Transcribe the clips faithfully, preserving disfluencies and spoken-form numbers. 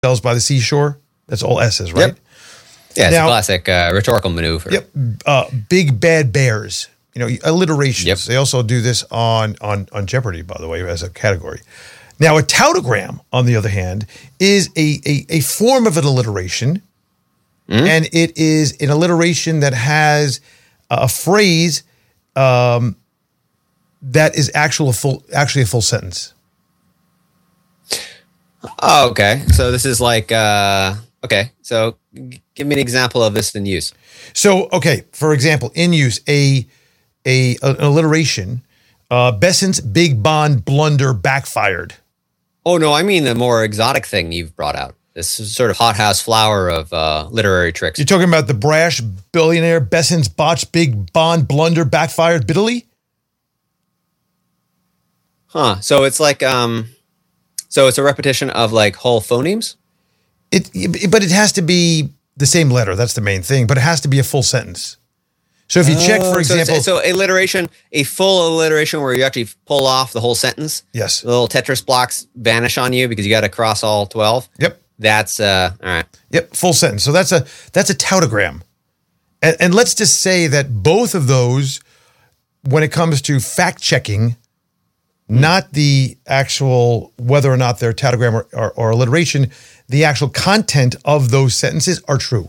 seashells by the seashore. That's all S's, right? Yep. Yeah, it's now, a classic uh, rhetorical maneuver. Yep. Uh, big bad bears. You know, alliterations. Yep. They also do this on, on, on Jeopardy, by the way, as a category. Now, a tautogram, on the other hand, is a, a, a form of an alliteration, mm-hmm. and it is an alliteration that has a phrase um, that is actual a full, actually a full sentence. Oh, okay. So this is like, uh, okay. So g- give me an example of this in use. So, okay, for example, in use, a, a an alliteration, uh, Besson's big bond blunder backfired. Oh, no, I mean the more exotic thing you've brought out. This is sort of hothouse flower of uh, literary tricks. You're talking about the brash billionaire Besson's botched big bond blunder backfired bitterly? Huh. So it's like, um, so it's a repetition of like whole phonemes? It, but it has to be the same letter. That's the main thing. But it has to be a full sentence. So if you check, for example... So, so alliteration, a full alliteration where you actually pull off the whole sentence. Yes. The little Tetris blocks vanish on you because you got to cross all twelve. Yep. That's, uh, all right. Yep, full sentence. So that's a that's a tautogram. And, and let's just say that both of those, when it comes to fact-checking, not the actual whether or not they're tautogram or, or, or alliteration, the actual content of those sentences are true.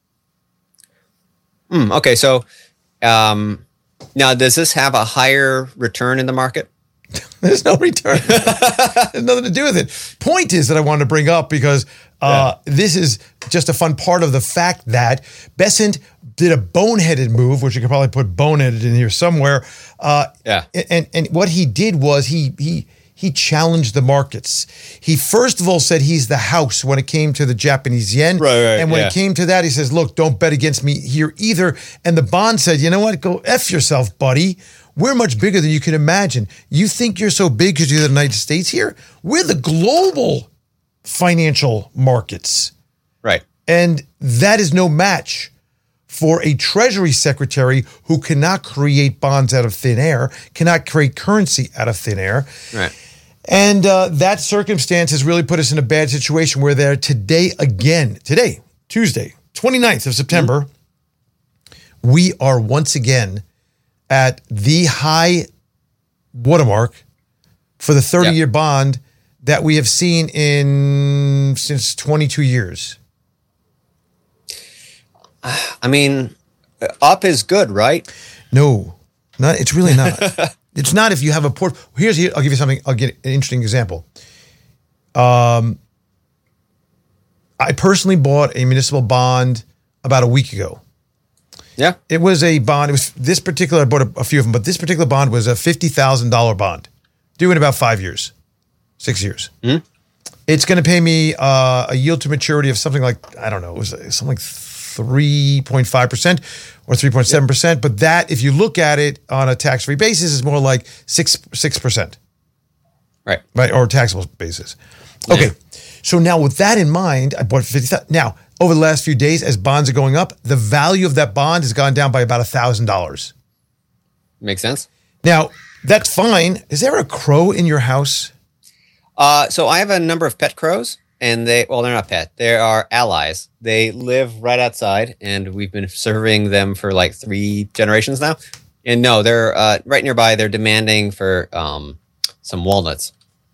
Mm, okay, so um, now does this have a higher return in the market? There's no return. There's nothing to do with it. Point is that I wanted to bring up because uh, yeah. this is just a fun part of the fact that Bessent did a boneheaded move, which you could probably put boneheaded in here somewhere. Uh, yeah. And and what he did was he he he challenged the markets. He first of all said he's the house when it came to the Japanese yen. Right, right, and when yeah. it came to that, he says, look, don't bet against me here either. And the bond said, you know what? Go F yourself, buddy. We're much bigger than you can imagine. You think you're so big because you're the United States here? We're the global financial markets. Right. And that is no match for a Treasury Secretary who cannot create bonds out of thin air, cannot create currency out of thin air. Right. And uh, that circumstance has really put us in a bad situation where they're today again, today, Tuesday, twenty-ninth of September, mm-hmm. we are once again at the high watermark for the thirty-year yep. bond that we have seen in since twenty-two years. I mean, up is good, right? No, not. It's really not. It's not if you have a port. Here's here. I'll give you something. I'll get an interesting example. Um, I personally bought a municipal bond about a week ago. Yeah, it was a bond. It was this particular. I bought a, a few of them, but this particular bond was a fifty thousand dollar bond, due in about five years, six years. Mm-hmm. It's going to pay me uh, a yield to maturity of something like I don't know. It was something like three point five percent or three point seven percent. But that, if you look at it on a tax free basis, is more like six six percent. Right, right, or taxable basis. Okay, yeah. So now with that in mind, I bought fifty thousand. Now, over the last few days, as bonds are going up, the value of that bond has gone down by about one thousand dollars. Makes sense. Now, that's fine. Is there a crow in your house? Uh, so I have a number of pet crows, and they, well, they're not pet. They are allies. They live right outside, and we've been serving them for like three generations now. And no, they're uh, right nearby. They're demanding for um, some walnuts.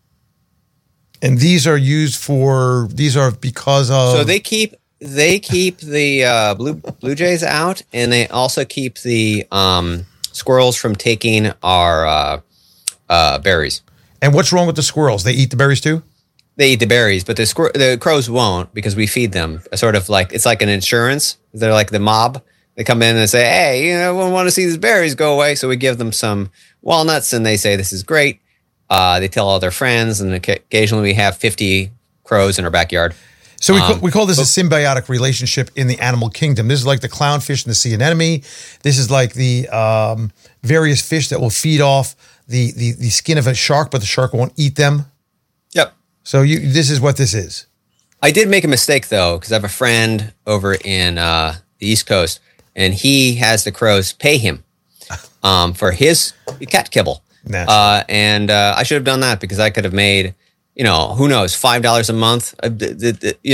And these are used for, these are because of... So they keep... They keep the uh, blue blue jays out, and they also keep the um, squirrels from taking our uh, uh, berries. And what's wrong with the squirrels? They eat the berries too? They eat the berries, but the squir- the crows won't because we feed them. Sort of like it's like an insurance. They're like the mob. They come in and say, "Hey, you know, we want to see these berries go away." So we give them some walnuts, and they say, "This is great." Uh, they tell all their friends, and occasionally we have fifty crows in our backyard. So we, um, call, we call this a symbiotic relationship in the animal kingdom. This is like the clownfish and the sea anemone. This is like the um, various fish that will feed off the, the the skin of a shark, but the shark won't eat them. Yep. So you, this is what this is. I did make a mistake, though, because I have a friend over in uh, the East Coast, and he has the crows pay him um, for his cat kibble. Uh, and uh, I should have done that because I could have made... You know, who knows, five dollars a month. Uh, the, the, the, you